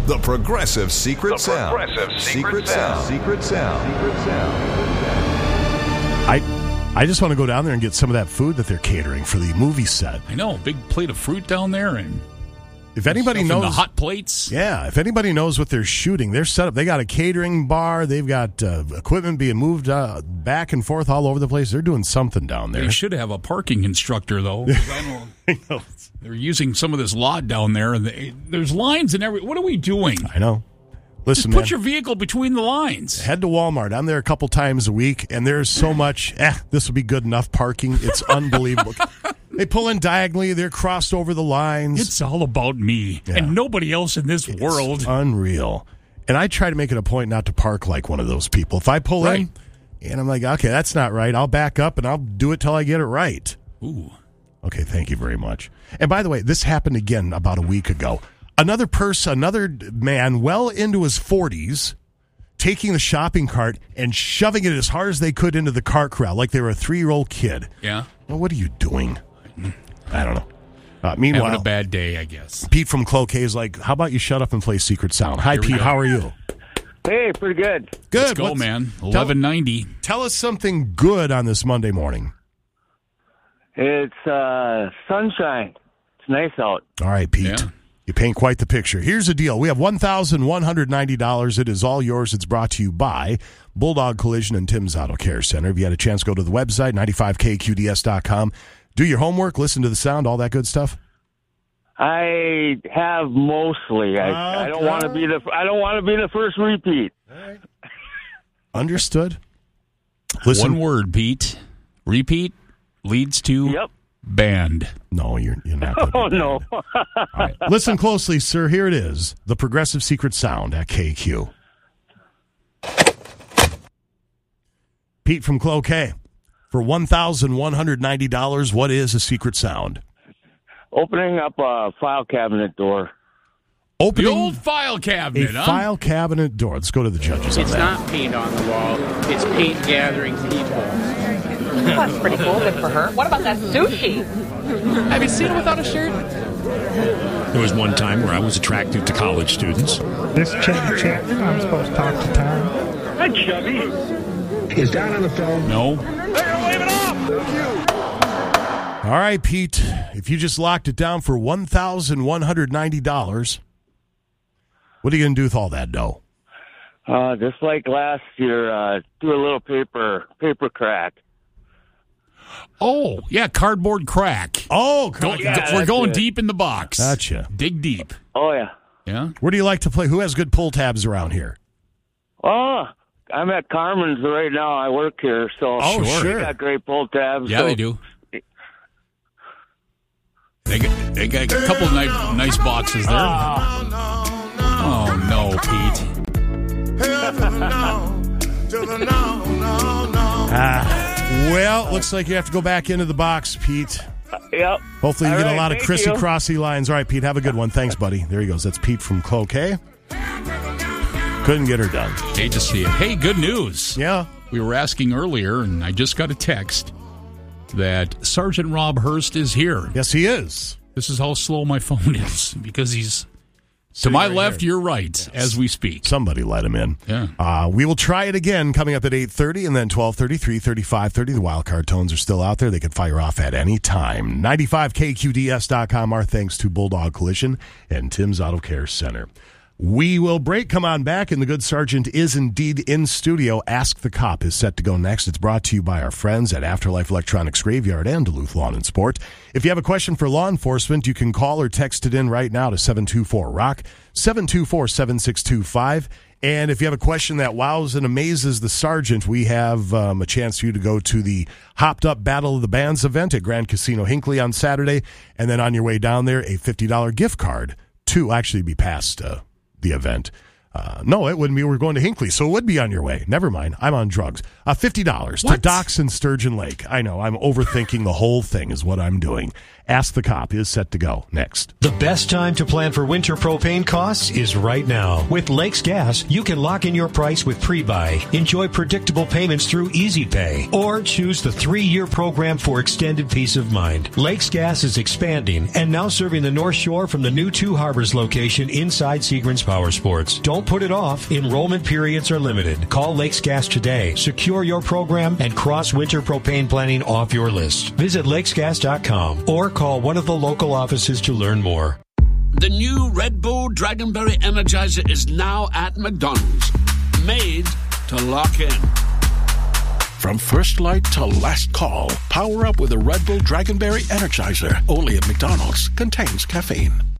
The Progressive Secret Sound. Progressive Secret Sound. Secret Sound. I just want to go down there and get some of that food that they're catering for the movie set. I know, big plate of fruit down there, and if anybody knows the hot plates. Yeah, if anybody knows what they're shooting, they're set up. They got a catering bar. They've got equipment being moved back and forth all over the place. They're doing something down there. They should have a parking instructor, though. I know. They're using some of this lot down there, and there's lines and everything. What are we doing? I know. Listen, just put your vehicle between the lines. Head to Walmart. I'm there a couple times a week, and there's so much, this will be good enough parking. It's unbelievable. They pull in diagonally. They're crossed over the lines. It's all about me and nobody else in this world. It's unreal. And I try to make it a point not to park like one of those people. If I pull in, and I'm like, okay, that's not right, I'll back up, and I'll do it till I get it right. Ooh. Okay, thank you very much. And by the way, this happened again about a week ago. Another man well into his 40s, taking the shopping cart and shoving it as hard as they could into the cart corral like they were a 3-year-old kid. Yeah. Well, what are you doing? I don't know. Meanwhile, having a bad day, I guess. Pete from Cloquet is like, how about you shut up and play Secret Sound? Hi, Pete. How are you? Hey, pretty good. Good. Let's go, man. 1190. Tell us something good on this Monday morning. It's sunshine. It's nice out. All right, Pete. Yeah. You paint quite the picture. Here's the deal. We have $1,190. It is all yours. It's brought to you by Bulldog Collision and Tim's Auto Care Center. If you had a chance, go to the website, 95kqds.com. Do your homework, listen to the sound, all that good stuff. I have mostly. I don't want to be the first repeat. All right. Understood. Listen. One word, Pete. Repeat leads to band. No, you're not. Oh, no. All right. Listen closely, sir. Here it is. The Progressive Secret Sound at KQ. Pete from Cloquet. For $1,190, what is a secret sound? Opening up a file cabinet door. Opening the old file cabinet, file cabinet door. Let's go to the judges. It's not paint on the wall. It's paint gathering people. That's pretty cool. Good for her. What about that sushi? Have you seen her without a shirt? There was one time where I was attracted to college students. This Chevy Chapman, I'm supposed to talk to Tom. Hi, Chevy. Is down on the phone? No. They're waving off. All right, Pete. If you just locked it down for $1,190, what are you going to do with all that dough? Just like last year, do a little paper crack. Oh, yeah, cardboard crack. Oh, we're going deep in the box. Gotcha. Dig deep. Oh, yeah. Yeah? Where do you like to play? Who has good pull tabs around here? Oh, I'm at Carmen's right now. I work here, so sure. They got great pull tabs. Yeah, they do. They got a couple of nice boxes there. Oh, no, Pete. Well, looks like you have to go back into the box, Pete. Yep. Hopefully you All get right, a lot of thank crissy-crossy lines. All right, Pete, have a good one. Thanks, buddy. There he goes. That's Pete from Cloquet. Couldn't get her done. Hate to see it. Hey, good news. Yeah. We were asking earlier, and I just got a text that Sergeant Rob Hurst is here. Yes, he is. This is how slow my phone is, because he's to my left, you're right, as we speak. Somebody let him in. Yeah. We will try it again coming up at 8:30 and then 12:30, 3:30, 5:30. The wild card tones are still out there. They can fire off at any time. 95kqds.com. Our thanks to Bulldog Collision and Tim's Auto Care Center. We will break. Come on back, and the good sergeant is indeed in studio. Ask the Cop is set to go next. It's brought to you by our friends at Afterlife Electronics Graveyard and Duluth Lawn and Sport. If you have a question for law enforcement, you can call or text it in right now to 724-ROCK, 724-7625. And if you have a question that wows and amazes the sergeant, we have a chance for you to go to the Hopped Up Battle of the Bands event at Grand Casino Hinckley on Saturday. And then on your way down there, a $50 gift card to actually be past the event No, it wouldn't be. We're going to Hinckley, so it would be on your way. Never mind. I'm on drugs. $50 to Docks in Sturgeon Lake. I know. I'm overthinking the whole thing is what I'm doing. Ask the Cop is set to go next. The best time to plan for winter propane costs is right now. With Lakes Gas, you can lock in your price with pre-buy, enjoy predictable payments through Easy Pay, or choose the 3-year program for extended peace of mind. Lakes Gas is expanding and now serving the North Shore from the new Two Harbors location inside Seagram's Power Sports. Don't put it off. Enrollment periods are limited. Call Lakes Gas today. Secure your program and cross winter propane planning off your list. Visit lakesgas.com or call one of the local offices to learn more. The new Red Bull Dragonberry Energizer is now at McDonald's. Made to lock in. From first light to last call, power up with a Red Bull Dragonberry Energizer. Only at McDonald's. Contains caffeine.